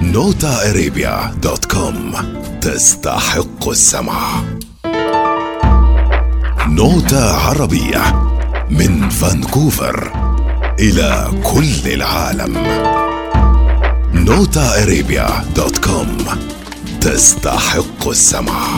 notaarabia.com تستحق السمع. نوتة عربية من فانكوفر إلى كل العالم. notaarabia.com تستحق السمع.